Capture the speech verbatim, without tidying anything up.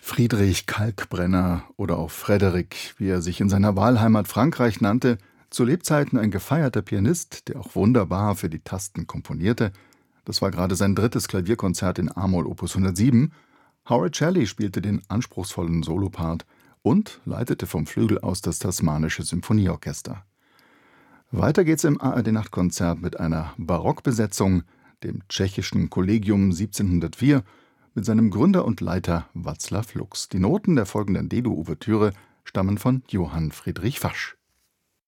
Friedrich Kalkbrenner oder auch Frédéric, wie er sich in seiner Wahlheimat Frankreich nannte, zu Lebzeiten ein gefeierter Pianist, der auch wunderbar für die Tasten komponierte. Das war gerade sein drittes Klavierkonzert in a-Moll Opus hundertsieben. Howard Shelley spielte den anspruchsvollen Solopart und leitete vom Flügel aus das Tasmanische Symphonieorchester. Weiter geht's im A R D-Nachtkonzert mit einer Barockbesetzung, dem tschechischen Kollegium siebzehnhundertvier, mit seinem Gründer und Leiter Václav Lux. Die Noten der folgenden D-Dur-Ouvertüre stammen von Johann Friedrich Fasch.